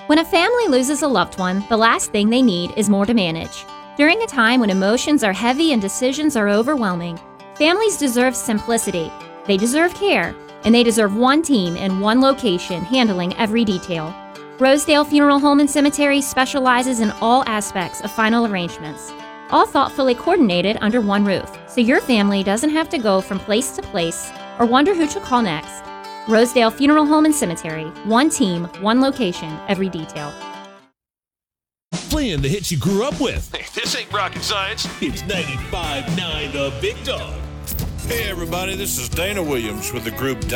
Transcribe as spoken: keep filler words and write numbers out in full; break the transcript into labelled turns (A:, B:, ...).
A: When a family loses a loved one, the last thing they need is more to manage. During a time when emotions are heavy and decisions are overwhelming, families deserve simplicity, they deserve care, and they deserve one team in one location handling every detail. Rosedale Funeral Home and Cemetery specializes in all aspects of final arrangements, all thoughtfully coordinated under one roof, so your family doesn't have to go from place to place or wonder who to call next. Rosedale Funeral Home and Cemetery, one team, one location, every detail.
B: Playing the hits you grew up with.
C: Hey, this ain't rocket science.
B: It's ninety-five point nine The Big Dog.
D: Hey everybody, this is Dana Williams with the group